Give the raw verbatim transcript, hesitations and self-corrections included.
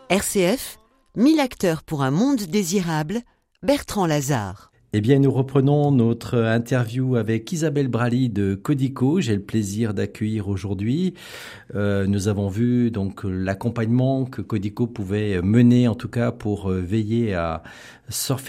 R C F, mille acteurs pour un monde désirable, Bertrand Lazare. Eh bien, nous reprenons notre interview avec Isabelle Braly de Codico. J'ai le plaisir d'accueillir aujourd'hui. Euh, nous avons vu donc l'accompagnement que Codico pouvait mener, en tout cas pour veiller à Surfer